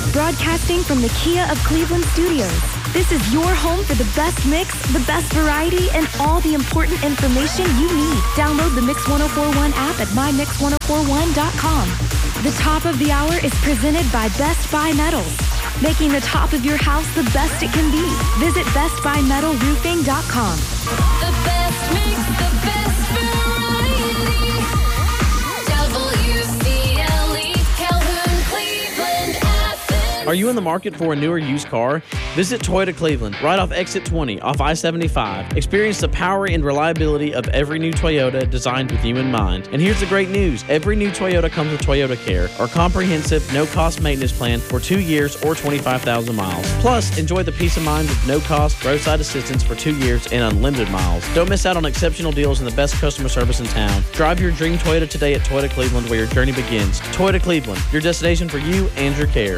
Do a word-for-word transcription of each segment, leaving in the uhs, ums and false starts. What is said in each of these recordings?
Broadcasting from the Kia of Cleveland studios, this is your home for the best mix, the best variety, and all the important information you need. Download the Mix one oh four one app at my mix one oh four one dot com. The top of the hour is presented by Best Buy Metals, making the top of your house the best it can be. Visit best buy metal roofing dot com. The best mix, the best variety. W C L E, Calhoun, Cleveland, Athens. Are you in the market for a newer used car? Visit Toyota Cleveland, right off Exit twenty, off I seventy-five. Experience the power and reliability of every new Toyota designed with you in mind. And here's the great news. Every new Toyota comes with Toyota Care, our comprehensive, no-cost maintenance plan for two years or twenty-five thousand miles. Plus, enjoy the peace of mind with no-cost roadside assistance for two years and unlimited miles. Don't miss out on exceptional deals and the best customer service in town. Drive your dream Toyota today at Toyota Cleveland, where your journey begins. Toyota Cleveland, your destination for you and your care.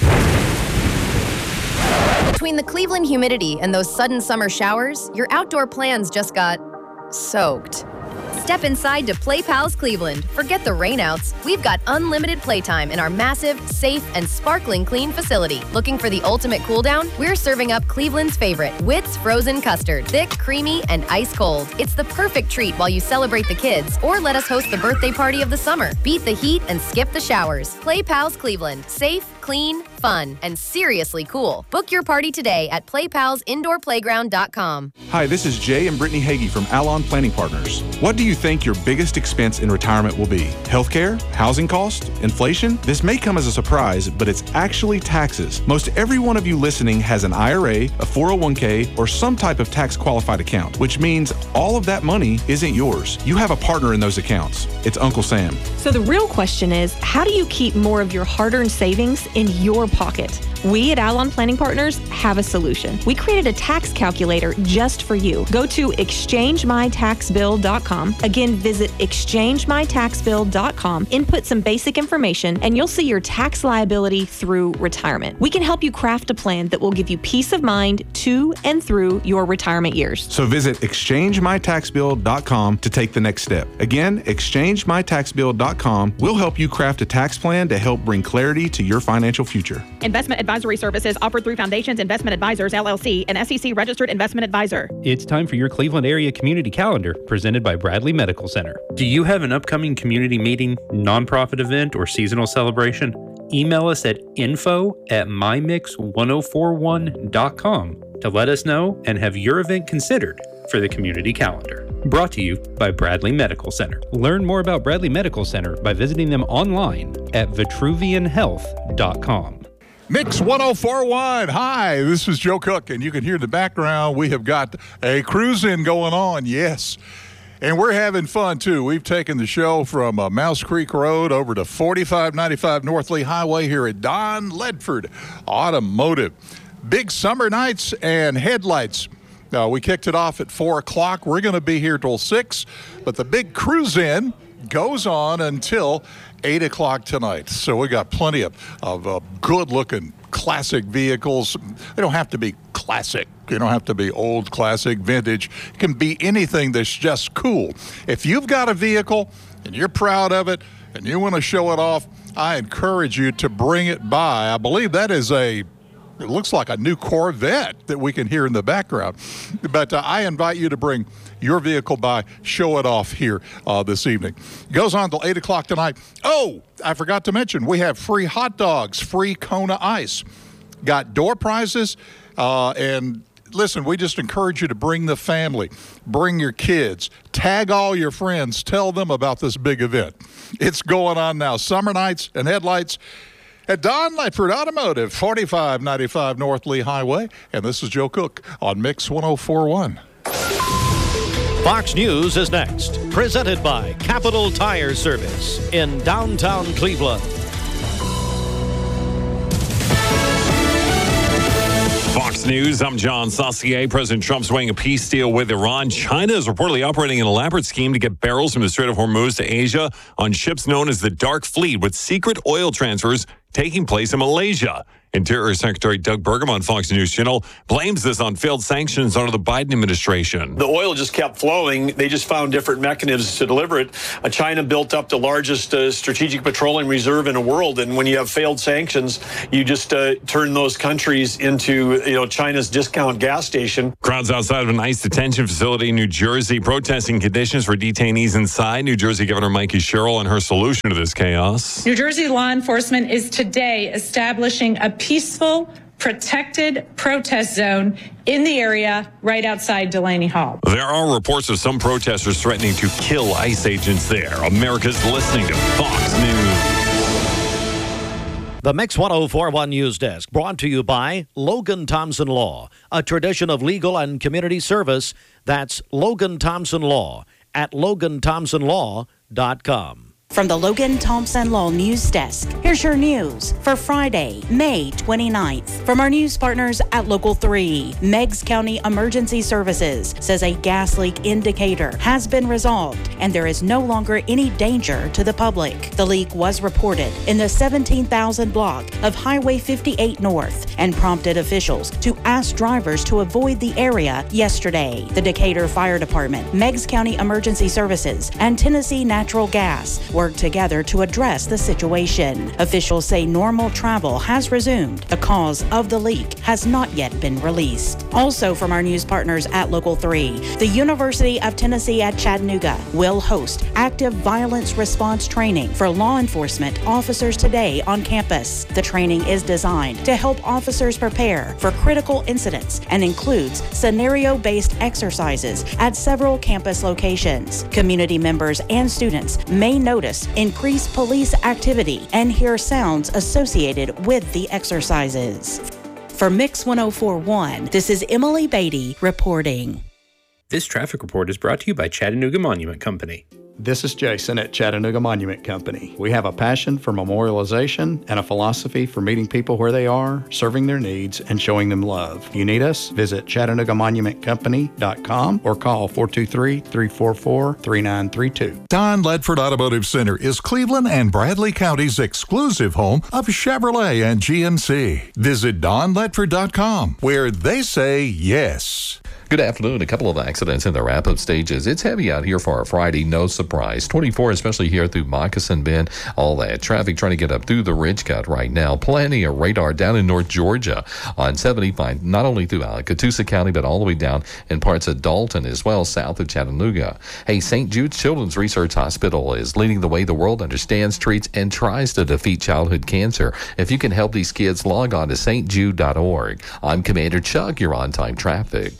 Between the Cleveland humidity and those sudden summer showers, your outdoor plans just got soaked. Step inside to Play Pals Cleveland. Forget the rainouts. We've got unlimited playtime in our massive, safe, and sparkling clean facility. Looking for the ultimate cool down? We're serving up Cleveland's favorite, Wits Frozen Custard. Thick, creamy, and ice cold. It's the perfect treat while you celebrate the kids, or let us host the birthday party of the summer. Beat the heat and skip the showers. Play Pals Cleveland. Safe, clean, fun, and seriously cool. Book your party today at play pals indoor playground dot com. Hi, this is Jay and Brittany Hagee from Alon Planning Partners. What do you think your biggest expense in retirement will be? Healthcare? Housing cost? Inflation? This may come as a surprise, but it's actually taxes. Most every one of you listening has an I R A, a four oh one k, or some type of tax-qualified account, which means all of that money isn't yours. You have a partner in those accounts. It's Uncle Sam. So the real question is, how do you keep more of your hard-earned savings in your pocket? We at Alon Planning Partners have a solution. We created a tax calculator just for you. Go to exchange my tax bill dot com. Again, visit exchange my tax bill dot com, input some basic information, and you'll see your tax liability through retirement. We can help you craft a plan that will give you peace of mind to and through your retirement years. So visit exchange my tax bill dot com to take the next step. Again, exchange my tax bill dot com will help you craft a tax plan to help bring clarity to your financial future. Investment advisory services offered through Foundations Investment Advisors, L L C, an S E C registered investment advisor. It's time for your Cleveland area community calendar, presented by Bradley Medical Center. Do you have an upcoming community meeting, nonprofit event, or seasonal celebration? Email us at info at my mix one oh four one dot com to let us know and have your event considered for the community calendar. Brought to you by Bradley Medical Center. Learn more about Bradley Medical Center by visiting them online at vitruvian health dot com. Mix one oh four one. Hi, this is Joe Cook, and you can hear in the background we have got a cruise-in going on, yes. And we're having fun, too. We've taken the show from uh, Mouse Creek Road over to forty-five ninety-five North Lee Highway here at Don Ledford Automotive. Big summer nights and headlights. Uh, we kicked it off at four o'clock. We're going to be here till six, but the big cruise-in goes on until eight o'clock tonight. So we got plenty of, of uh, good-looking classic vehicles. They don't have to be classic. They don't have to be old, classic, vintage. It can be anything that's just cool. If you've got a vehicle and you're proud of it and you want to show it off, I encourage you to bring it by. I believe that is a It looks like a new Corvette that we can hear in the background. But uh, I invite you to bring your vehicle by, show it off here uh, this evening. It goes on till eight o'clock tonight. Oh, I forgot to mention, we have free hot dogs, free Kona Ice. Got door prizes. Uh, and listen, we just encourage you to bring the family, bring your kids, tag all your friends, tell them about this big event. It's going on now. Summer nights and headlights at Don Ledford Automotive, forty-five ninety-five North Lee Highway. And this is Joe Cook on Mix one oh four one. Fox News is next, presented by Capital Tire Service in downtown Cleveland. Fox News, I'm John Saucier. President Trump's weighing a peace deal with Iran. China is reportedly operating an elaborate scheme to get barrels from the Strait of Hormuz to Asia on ships known as the Dark Fleet, with secret oil transfers taking place in Malaysia. Interior Secretary Doug Burgum on Fox News Channel blames this on failed sanctions under the Biden administration. The oil just kept flowing. They just found different mechanisms to deliver it. Uh, China built up the largest uh, strategic petroleum reserve in the world, and when you have failed sanctions, you just uh, turn those countries into, you know, China's discount gas station. Crowds outside of an ICE detention facility in New Jersey protesting conditions for detainees inside. New Jersey Governor Mikey Sherrill and her solution to this chaos. New Jersey law enforcement is today establishing a peaceful, protected protest zone in the area right outside Delaney Hall. There are reports of some protesters threatening to kill ICE agents there. America's listening to Fox News. The Mix one oh four point one News Desk, brought to you by Logan Thompson Law, a tradition of legal and community service. That's Logan Thompson Law at logan thompson law dot com. From the Logan Thompson Law News Desk, here's your news for Friday, May twenty-ninth. From our news partners at Local three, Meigs County Emergency Services says a gas leak indicator has been resolved and there is no longer any danger to the public. The leak was reported in the seventeen thousand block of Highway fifty-eight North and prompted officials to ask drivers to avoid the area yesterday. The Decatur Fire Department, Meigs County Emergency Services, and Tennessee Natural Gas were work together to address the situation. Officials say normal travel has resumed. The cause of the leak has not yet been released. Also from our news partners at Local three, the University of Tennessee at Chattanooga will host active violence response training for law enforcement officers today on campus. The training is designed to help officers prepare for critical incidents and includes scenario-based exercises at several campus locations. Community members and students may notice increased police activity and hear sounds associated with the exercises. For Mix one oh four point one, this is Emily Beatty reporting. This traffic report is brought to you by Chattanooga Monument Company. This is Jason at Chattanooga Monument Company. We have a passion for memorialization and a philosophy for meeting people where they are, serving their needs, and showing them love. If you need us, visit chattanooga monument company dot com or call four two three, three four four, three nine three two. Don Ledford Automotive Center is Cleveland and Bradley County's exclusive home of Chevrolet and G M C. Visit don ledford dot com, where they say yes. Good afternoon. A couple of accidents in the wrap-up stages. It's heavy out here for a Friday, no surprise. twenty-four, especially here through Moccasin Bend. All that traffic trying to get up through the Ridge Cut right now. Plenty of radar down in North Georgia on seventy-five, not only through Catoosa County, but all the way down in parts of Dalton as well, south of Chattanooga. Hey, Saint Jude's Children's Research Hospital is leading the way the world understands, treats, and tries to defeat childhood cancer. If you can help these kids, log on to s t jude dot org. I'm Commander Chuck. You're on time traffic.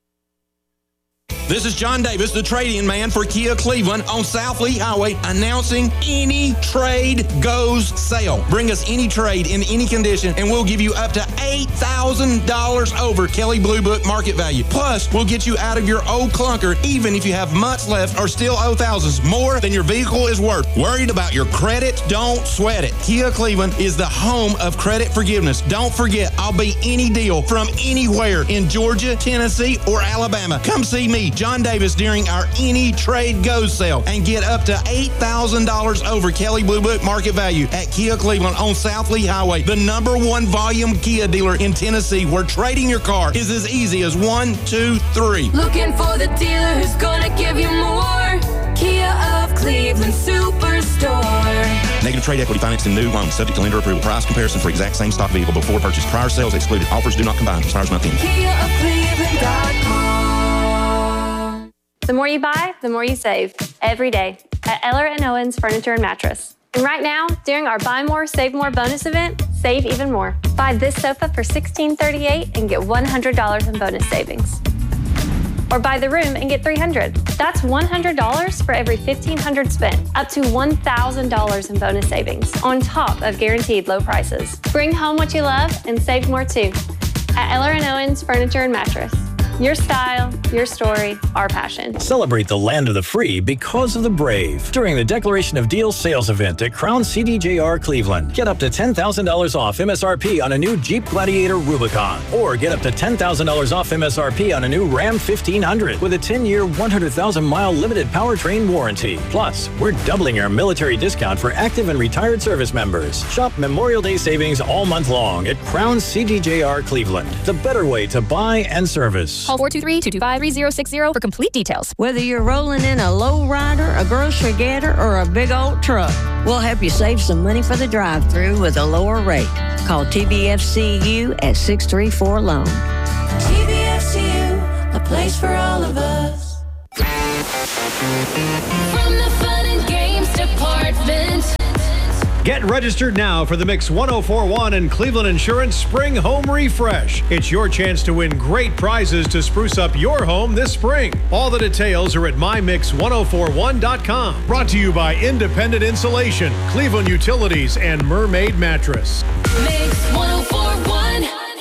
This is John Davis, the trade-in man for Kia Cleveland on South Lee Highway, announcing Any Trade Goes sale. Bring us any trade in any condition, and we'll give you up to eight thousand dollars over Kelley Blue Book market value. Plus, we'll get you out of your old clunker, even if you have months left or still owe thousands more than your vehicle is worth. Worried about your credit? Don't sweat it. Kia Cleveland is the home of credit forgiveness. Don't forget, I'll be any deal from anywhere in Georgia, Tennessee, or Alabama. Come see me, John Davis, during our Any Trade Goes sale and get up to eight thousand dollars over Kelley Blue Book market value at Kia Cleveland on South Lee Highway, the number one volume Kia dealer in Tennessee, where trading your car is as easy as one, two, three. Looking for the dealer who's gonna give you more. Kia of Cleveland Superstore. Negative trade equity financing new loan subject to lender approval. Price comparison for exact same stock vehicle before purchase. Prior sales excluded. Offers do not combine. Expires month end. Kia of Cleveland dot com. The more you buy, the more you save. Every day at Eller and Owens Furniture and Mattress. And right now, during our Buy More, Save More bonus event, save even more. Buy this sofa for sixteen thirty-eight and get one hundred dollars in bonus savings. Or buy the room and get three hundred dollars. That's one hundred dollars for every fifteen hundred dollars spent. Up to one thousand dollars in bonus savings on top of guaranteed low prices. Bring home what you love and save more too at Eller and Owens Furniture and Mattress. Your style, your story, our passion. Celebrate the land of the free because of the brave during the Declaration of Deals sales event at Crown C D J R Cleveland. Get up to ten thousand dollars off M S R P on a new Jeep Gladiator Rubicon, or get up to ten thousand dollars off M S R P on a new Ram fifteen hundred with a ten-year, one hundred thousand mile limited powertrain warranty. Plus, we're doubling our military discount for active and retired service members. Shop Memorial Day savings all month long at Crown C D J R Cleveland, the better way to buy and service. Call four two three, two two five, three zero six zero for complete details. Whether you're rolling in a low rider, a grocery getter, or a big old truck, we'll help you save some money for the drive-thru with a lower rate. Call T B F C U at six three four loan. T B F C U, a place for all of us. From the Fun and Games Department. Get registered now for the Mix one oh four point one and Cleveland Insurance Spring Home Refresh. It's your chance to win great prizes to spruce up your home this spring. All the details are at my mix one oh four one dot com. Brought to you by Independent Insulation, Cleveland Utilities, and Mermaid Mattress. Mix one oh four point one.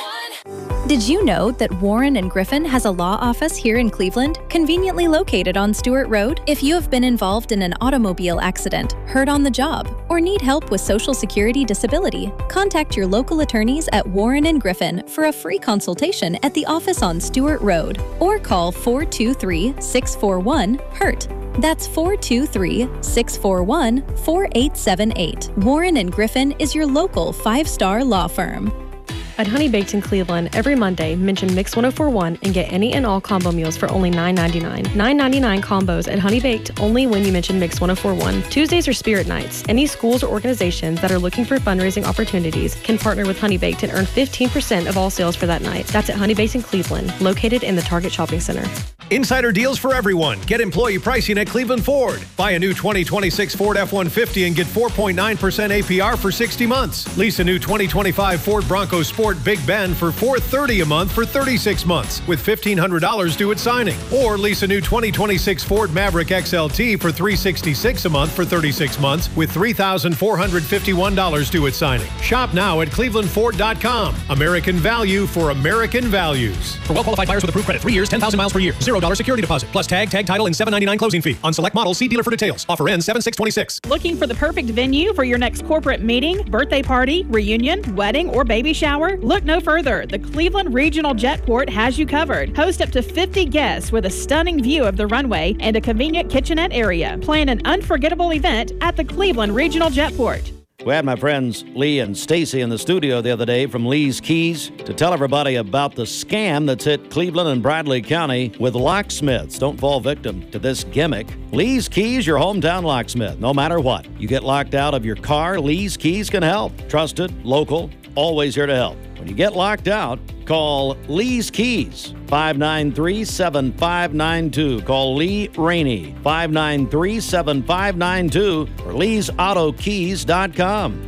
Did you know that Warren and Griffin has a law office here in Cleveland, conveniently located on Stewart Road? If you have been involved in an automobile accident, hurt on the job, or need help with Social Security disability, contact your local attorneys at Warren and Griffin for a free consultation at the office on Stewart Road, or call four two three, six four one, hurt. That's four two three, six four one, four eight seven eight. Warren and Griffin is your local five-star law firm. At Honey Baked in Cleveland, every Monday, mention Mix one oh four point one and get any and all combo meals for only nine ninety-nine. nine ninety-nine combos at Honey Baked only when you mention Mix one oh four point one. Tuesdays are Spirit Nights. Any schools or organizations that are looking for fundraising opportunities can partner with Honey Baked and earn fifteen percent of all sales for that night. That's at Honey Baked in Cleveland, located in the Target Shopping Center. Insider deals for everyone. Get employee pricing at Cleveland Ford. Buy a new twenty twenty-six Ford F one fifty and get four point nine percent A P R for sixty months. Lease a new twenty twenty-five Ford Bronco Sport Big Bend for four hundred thirty dollars a month for thirty-six months with fifteen hundred dollars due at signing. Or lease a new twenty twenty-six Ford Maverick X L T for three hundred sixty-six dollars a month for thirty-six months with three thousand four hundred fifty-one dollars due at signing. Shop now at cleveland ford dot com. American value for American values. For well-qualified buyers with approved credit, three years, ten thousand miles per year, zero dollars security deposit, plus tag, tag title, and seven ninety-nine closing fee. On select models, see dealer for details. Offer ends seven six twenty-six. Looking for the perfect venue for your next corporate meeting, birthday party, reunion, wedding, or baby shower? Look no further. The Cleveland Regional Jetport has you covered. Host up to fifty guests with a stunning view of the runway and a convenient kitchenette area. Plan an unforgettable event at the Cleveland Regional Jetport. We had my friends Lee and Stacy in the studio the other day from Lee's Keys to tell everybody about the scam that's hit Cleveland and Bradley County with locksmiths. Don't fall victim to this gimmick. Lee's Keys, your hometown locksmith. No matter what, you get locked out of your car, Lee's Keys can help. Trusted, local, always here to help. When you get locked out, call Lee's Keys, five nine three, seven five nine two. Call Lee Rainey, five nine three, seven five nine two, or lees auto keys dot com.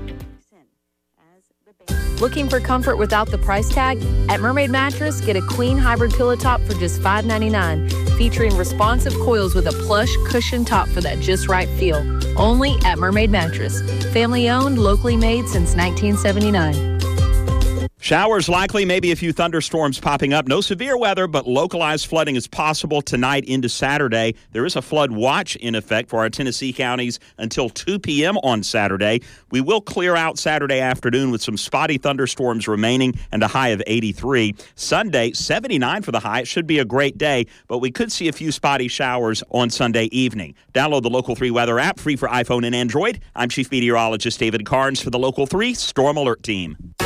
Looking for comfort without the price tag? At Mermaid Mattress, get a queen hybrid pillow top for just five ninety-nine, featuring responsive coils with a plush cushion top for that just right feel. Only at Mermaid Mattress. Family owned, locally made since nineteen seventy-nine. Showers likely, maybe a few thunderstorms popping up. No severe weather, but localized flooding is possible tonight into Saturday. There is a flood watch in effect for our Tennessee counties until two p.m. on Saturday. We will clear out Saturday afternoon with some spotty thunderstorms remaining and a high of eighty-three. Sunday, seventy-nine for the high. It should be a great day, but we could see a few spotty showers on Sunday evening. Download the Local three weather app, free for iPhone and Android. I'm Chief Meteorologist David Carnes for the Local three Storm Alert Team.